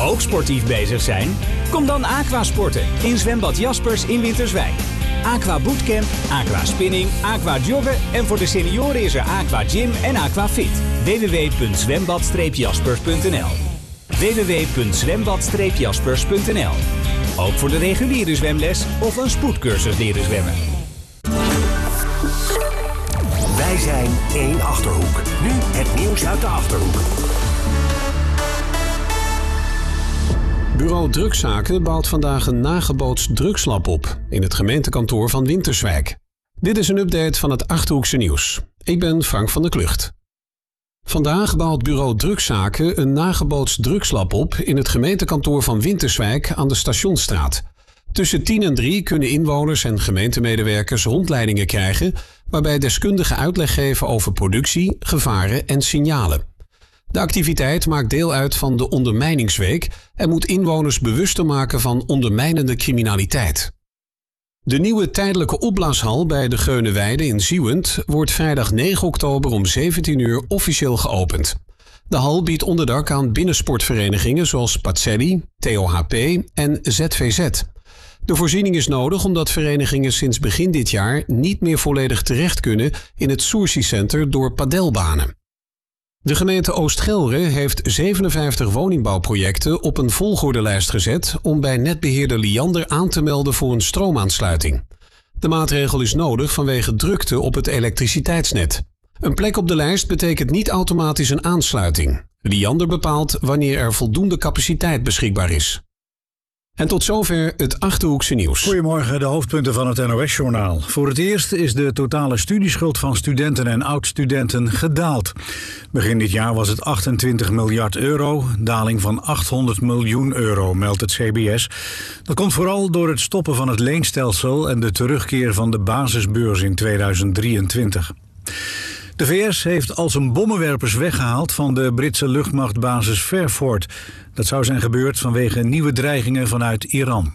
Ook sportief bezig zijn? Kom dan aquasporten in zwembad Jaspers in Winterswijk. Aqua Bootcamp, Aqua Spinning, Aqua Joggen en voor de senioren is er Aqua Gym en Aqua Fit. www.zwembad-jaspers.nl www.zwembad-jaspers.nl. Ook voor de reguliere zwemles of een spoedcursus leren zwemmen. Wij zijn één Achterhoek. Nu het nieuws uit de Achterhoek. Bureau Drugszaken bouwt vandaag een nagebootst drugslab op in het gemeentekantoor van Winterswijk. Dit is een update van het Achterhoekse nieuws. Ik ben Frank van der Klucht. Vandaag bouwt Bureau Drugszaken een nagebootst drugslab op in het gemeentekantoor van Winterswijk aan de Stationsstraat. Tussen 10 en 3 kunnen inwoners en gemeentemedewerkers rondleidingen krijgen waarbij deskundigen uitleg geven over productie, gevaren en signalen. De activiteit maakt deel uit van de Ondermijningsweek en moet inwoners bewuster maken van ondermijnende criminaliteit. De nieuwe tijdelijke opblaashal bij de Geunenweide in Zieuwent wordt vrijdag 9 oktober om 17 uur officieel geopend. De hal biedt onderdak aan binnensportverenigingen zoals Pacelli, TOHP en ZVZ. De voorziening is nodig omdat verenigingen sinds begin dit jaar niet meer volledig terecht kunnen in het Soersi Center door padelbanen. De gemeente Oost-Gelre heeft 57 woningbouwprojecten op een volgordelijst gezet om bij netbeheerder Liander aan te melden voor een stroomaansluiting. De maatregel is nodig vanwege drukte op het elektriciteitsnet. Een plek op de lijst betekent niet automatisch een aansluiting. Liander bepaalt wanneer er voldoende capaciteit beschikbaar is. En tot zover het Achterhoekse nieuws. Goedemorgen, de hoofdpunten van het NOS-journaal. Voor het eerst is de totale studieschuld van studenten en oud-studenten gedaald. Begin dit jaar was het 28 miljard euro, daling van 800 miljoen euro, meldt het CBS. Dat komt vooral door het stoppen van het leenstelsel en de terugkeer van de basisbeurs in 2023. De VS heeft al zijn bommenwerpers weggehaald van de Britse luchtmachtbasis Fairford. Dat zou zijn gebeurd vanwege nieuwe dreigingen vanuit Iran.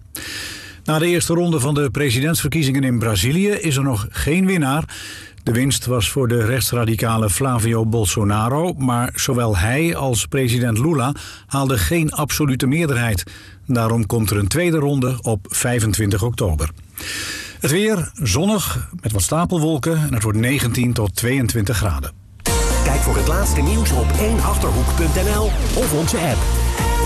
Na de eerste ronde van de presidentsverkiezingen in Brazilië is er nog geen winnaar. De winst was voor de rechtsradicale Flavio Bolsonaro, maar zowel hij als president Lula haalden geen absolute meerderheid. Daarom komt er een tweede ronde op 25 oktober. Het weer zonnig met wat stapelwolken en het wordt 19 tot 22 graden. Kijk voor het laatste nieuws op 1achterhoek.nl of onze app.